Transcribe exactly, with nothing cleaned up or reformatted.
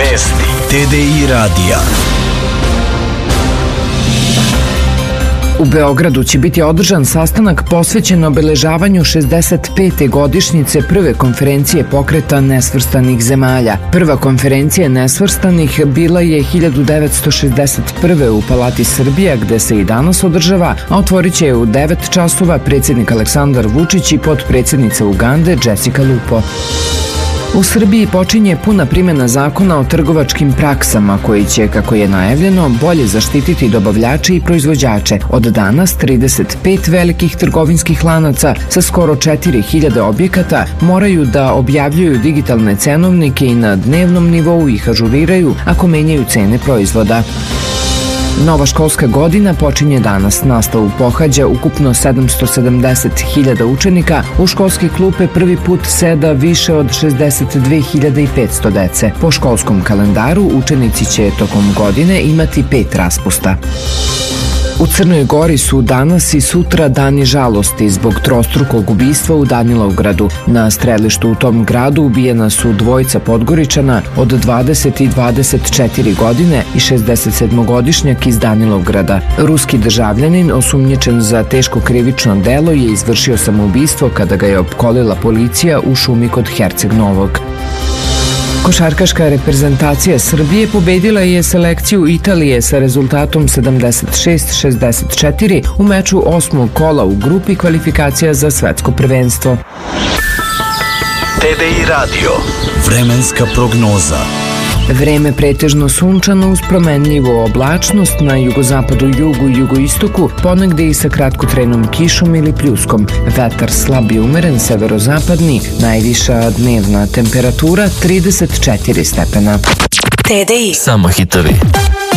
Vesti T D I radija. U Beogradu će biti održan sastanak posvećen obeležavanju šezdeset pete godišnjice prve konferencije pokreta nesvrstanih zemalja. Prva konferencija nesvrstanih bila je hiljadu devetsto šezdeset prve u Palati Srbija, gde se i danas održava, a otvorit će je u devet časova predsjednik Aleksandar Vučić i potpredsjednica Ugande Jessica Lupo. U Srbiji počinje puna primjena zakona o trgovačkim praksama koji će, kako je najavljeno, bolje zaštititi dobavljače i proizvođače. Od danas trideset pet velikih trgovinskih lanaca sa skoro četiri hiljade objekata moraju da objavljuju digitalne cenovnike i na dnevnom nivou ih ažuriraju ako menjaju cene proizvoda. Nova školska godina počinje danas. Nastavu pohađa ukupno sedamsto sedamdeset hiljada učenika. U školske klupe prvi put seda više od šezdeset dve hiljade petsto dece. Po školskom kalendaru učenici će tokom godine imati pet raspusta. U Crnoj Gori su danas i sutra dani žalosti zbog trostrukog ubistva u Danilovgradu. Na strelištu u tom gradu ubijena su dvojica Podgoričana od dvadeset i dvadeset četiri godine i šezdesetsedmogodišnjak iz Danilovgrada. Ruski državljanin osumnjičen za teško krivično delo je izvršio samoubistvo kada ga je opkolila policija u šumi kod Herceg Novog. Košarkaška reprezentacija Srbije pobedila je selekciju Italije sa rezultatom sedamdeset šest šezdeset četiri u meču osmog kola u grupi kvalifikacija za svetsko prvenstvo. T D I radio. Vremenska prognoza. Vreme pretežno sunčano uz promenljivu oblačnost na jugozapadu, jugu i jugoistoku, ponegde i sa kratkotrenom kišom ili pljuskom. Vetar slab i umeren, severozapadni, najviša dnevna temperatura trideset četiri stepena. T D I. Samo hitovi.